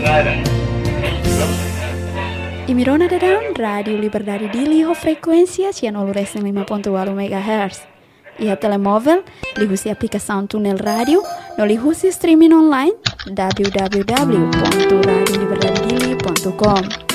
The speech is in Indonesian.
Imirona dadang Radio Liberdade Dili ho frekuensia 105.8 MHz. Ia telemóvel, lihusi aplicação Tunel Radio, no lihusi streaming online www.radioliberdadedili.com.